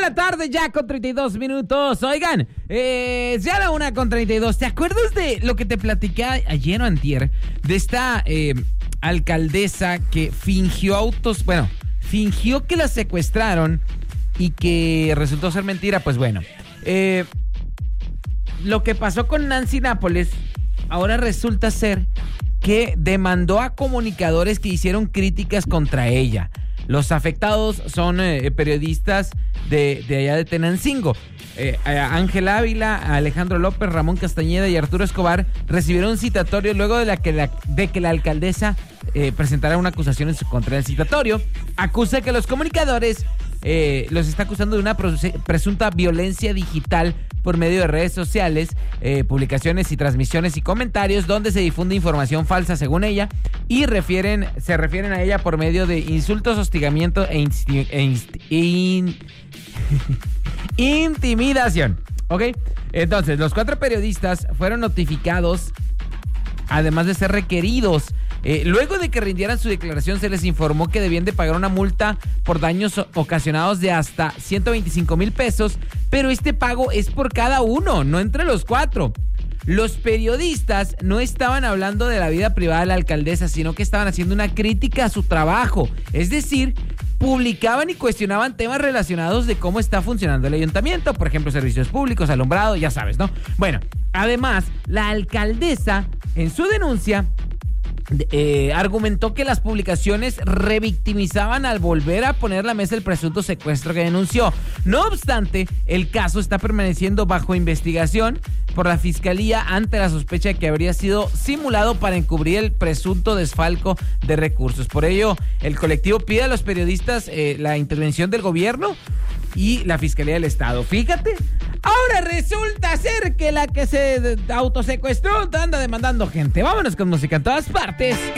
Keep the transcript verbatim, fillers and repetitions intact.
la tarde ya con treinta y dos minutos. Oigan, eh, ya la una con treinta y dos. ¿Te acuerdas de lo que te platiqué ayer o antier? De esta eh, alcaldesa que fingió autos, bueno, fingió que la secuestraron y que resultó ser mentira. Pues bueno, eh, lo que pasó con Nancy Nápoles ahora resulta ser que demandó a comunicadores que hicieron críticas contra ella. Los afectados son eh, periodistas de, de allá de Tenancingo. Eh, Ángel Ávila, Alejandro López, Ramón Castañeda y Arturo Escobar recibieron un citatorio luego de, la que, la, de que la alcaldesa eh, presentara una acusación en su contra. El citatorio acusa que los comunicadores eh, los está acusando de una presunta violencia digital por medio de redes sociales, eh, publicaciones y transmisiones y comentarios donde se difunde información falsa según ella y refieren, se refieren a ella por medio de insultos, hostigamiento e, insti- e insti- in- intimidación. ¿Ok? Entonces, los cuatro periodistas fueron notificados, además de ser requeridos. Eh, luego de que rindieran su declaración, se les informó que debían de pagar una multa por daños ocasionados de hasta ciento veinticinco mil pesos, pero este pago es por cada uno, no entre los cuatro. Los periodistas no estaban hablando de la vida privada de la alcaldesa, sino que estaban haciendo una crítica a su trabajo. Es decir, publicaban y cuestionaban temas relacionados de cómo está funcionando el ayuntamiento, por ejemplo, servicios públicos, alumbrado, ya sabes, ¿no? Bueno, además, la alcaldesa, en su denuncia, Eh, argumentó que las publicaciones revictimizaban al volver a poner la mesa el presunto secuestro que denunció. No obstante, el caso está permaneciendo bajo investigación por la fiscalía ante la sospecha de que habría sido simulado para encubrir el presunto desfalco de recursos. Por ello, el colectivo pide a los periodistas eh, la intervención del gobierno y la Fiscalía del Estado. Fíjate, ahora resulta ser que la que se autosecuestró anda demandando gente. Vámonos con música en todas partes.